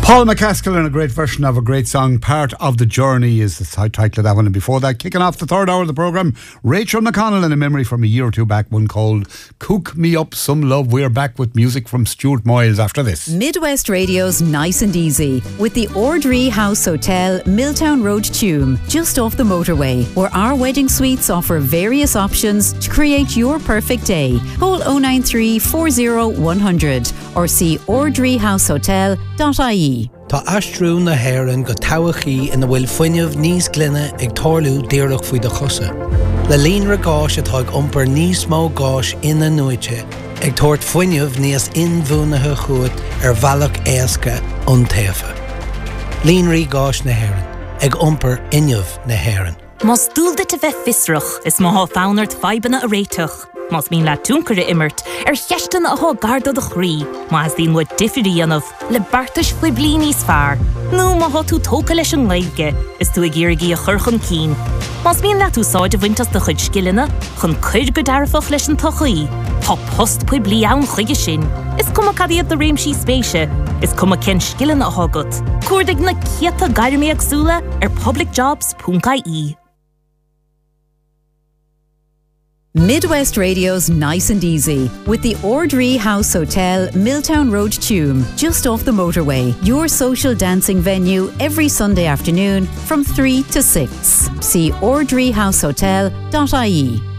Paul McCaskill in a great version of a great song. Part of the Journey is the title of that one. And before that, kicking off the third hour of the programme, Rachel McConnell in a memory from a year or two back, one called Cook Me Up Some Love. We're back with music from Stuart Moyles after this. Midwest Radio's Nice and Easy with the Ordree House Hotel, Milltown Road, Tuam, just off the motorway, where our wedding suites offer various options to create your perfect day. Call 093 40 100 or see ordreehousehotel.ie. Tá astrú na Héireann go towachaí ina bhfuil fuinneamh níos glynne ag tarlú díreach faoi de chosa. Le líonra gáis atá ag iompar níos mó gáis ina nuaite ag tuairt fuinneamh níos inmhúnathe chuat bhealach éasca an taofa. Líonraí gáis na Héireann ag iompar inneamh na Héireann. Mas dúlda te bheith fisrach is má fánart faibanna a réiteach. Mas mín le túncare immert cheistan a garda de chrí, mas dín wat difrií anmh le bartas faoi bliain níos fearr. Nó má tú tóca leis an laige, is tú ag géirigí a churchan cín. Mas mín le tú sáide bhaintas de chuid scilline, chun chuir go darfach leis an tochaí. Tá post faoi bli ann chuige sin. Is cuma cadiad de réimsí spéise, is cuma cen scilline a hágat. Cuirdig na ciata gairimí agsúla publicjobs.ie. Midwest Radio's Nice and Easy with the Ordree House Hotel, Milltown Road, Tuam, just off the motorway. Your social dancing venue every Sunday afternoon from 3 to 6. See ordreehousehotel.ie.